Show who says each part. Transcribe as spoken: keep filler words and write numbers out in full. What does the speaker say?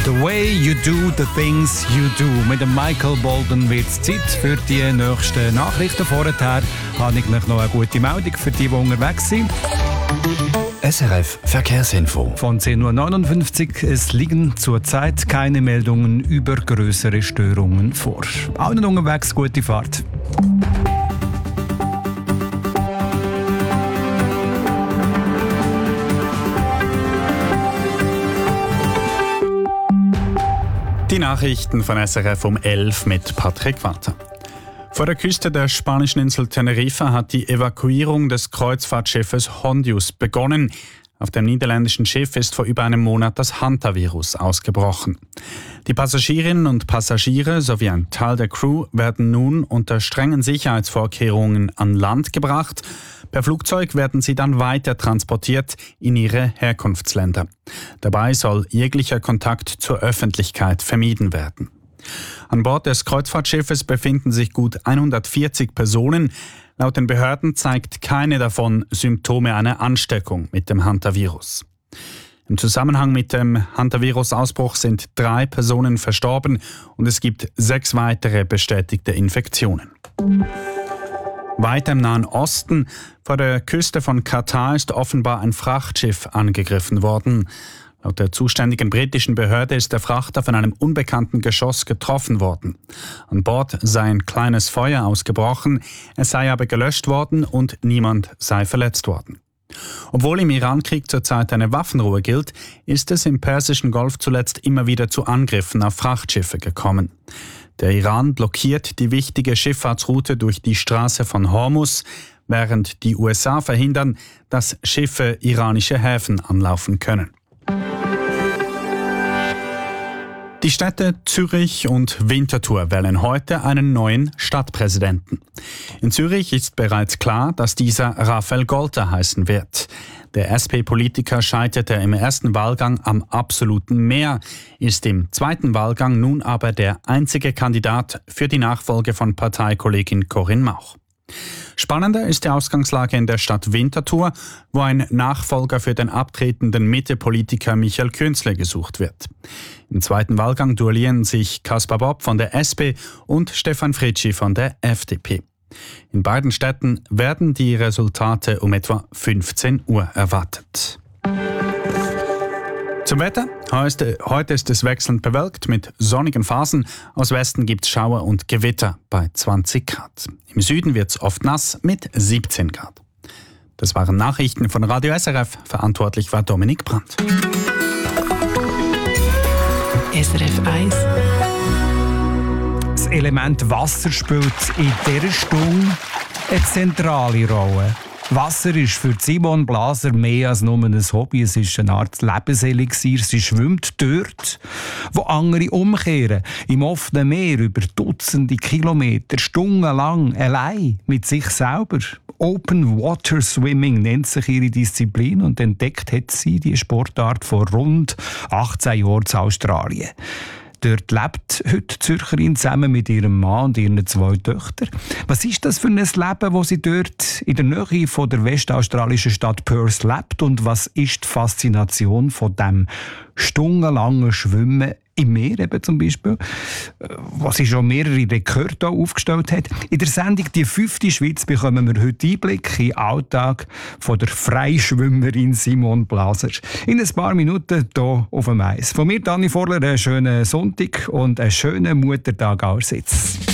Speaker 1: The way you do the things you do. Mit dem Michael Bolden wird es Zeit für die nächsten Nachrichten. Vorher habe ich noch eine gute Meldung für die, die unterwegs sind.
Speaker 2: S R F Verkehrsinfo.
Speaker 1: Von zehn Uhr neunundfünfzig. Es liegen zurzeit keine Meldungen über größere Störungen vor. Allen unterwegs gute Fahrt.
Speaker 3: Die Nachrichten von S R F um elf mit Patrick Walter. Vor der Küste der spanischen Insel Tenerife hat die Evakuierung des Kreuzfahrtschiffes Hondius begonnen. Auf dem niederländischen Schiff ist vor über einem Monat das Hantavirus ausgebrochen. Die Passagierinnen und Passagiere sowie ein Teil der Crew werden nun unter strengen Sicherheitsvorkehrungen an Land gebracht. Per Flugzeug werden sie dann weiter transportiert in ihre Herkunftsländer. Dabei soll jeglicher Kontakt zur Öffentlichkeit vermieden werden. An Bord des Kreuzfahrtschiffes befinden sich gut hundertvierzig Personen. Laut den Behörden zeigt keine davon Symptome einer Ansteckung mit dem Hantavirus. Im Zusammenhang mit dem Hantavirus-Ausbruch sind drei Personen verstorben und es gibt sechs weitere bestätigte Infektionen. Weiter im Nahen Osten, vor der Küste von Katar, ist offenbar ein Frachtschiff angegriffen worden. Laut der zuständigen britischen Behörde ist der Frachter von einem unbekannten Geschoss getroffen worden. An Bord sei ein kleines Feuer ausgebrochen, es sei aber gelöscht worden und niemand sei verletzt worden. Obwohl im Irankrieg zurzeit eine Waffenruhe gilt, ist es im Persischen Golf zuletzt immer wieder zu Angriffen auf Frachtschiffe gekommen. Der Iran blockiert die wichtige Schifffahrtsroute durch die Straße von Hormuz, während die U S A verhindern, dass Schiffe iranische Häfen anlaufen können. Die Städte Zürich und Winterthur wählen heute einen neuen Stadtpräsidenten. In Zürich ist bereits klar, dass dieser Raphael Golter heißen wird. Der S P-Politiker scheiterte im ersten Wahlgang am absoluten Mehr, ist im zweiten Wahlgang nun aber der einzige Kandidat für die Nachfolge von Parteikollegin Corinne Mauch. Spannender ist die Ausgangslage in der Stadt Winterthur, wo ein Nachfolger für den abtretenden Mitte-Politiker Michael Künzle gesucht wird. Im zweiten Wahlgang duellieren sich Kaspar Bob von der S P und Stefan Fritschi von der F D P. In beiden Städten werden die Resultate um etwa fünfzehn Uhr erwartet. Zum Wetter. Heute ist es wechselnd bewölkt mit sonnigen Phasen. Aus Westen gibt es Schauer und Gewitter bei zwanzig Grad. Im Süden wird es oft nass mit siebzehn Grad. Das waren Nachrichten von Radio S R F. Verantwortlich war Dominik Brandt.
Speaker 4: S R F eins.
Speaker 1: Das Element Wasser spielt in dieser Stunde eine zentrale Rolle. Wasser ist für Simon Blaser mehr als nur ein Hobby. Es ist eine Art Lebenselixier. Sie schwimmt dort, wo andere umkehren. Im offenen Meer über Dutzende Kilometer, stundenlang, allein mit sich selber. Open Water Swimming nennt sich ihre Disziplin und entdeckt hat sie die Sportart vor rund achtzehn Jahren in Australien. Dort lebt heute die Zürcherin zusammen mit ihrem Mann und ihren zwei Töchtern. Was ist das für ein Leben, das sie dort in der Nähe von der westaustralischen Stadt Perth lebt? Und was ist die Faszination von dem stundenlangen Schwimmen im Meer eben zum Beispiel, was sie schon mehrere Rekorde aufgestellt hat? In der Sendung «Die fünfte Schweiz» bekommen wir heute Einblick in den Alltag von der Freischwimmerin Simone Blaser. In ein paar Minuten hier auf dem Eis. Von mir, Dani Vorler, einen schönen Sonntag und einen schönen Muttertag allerseits.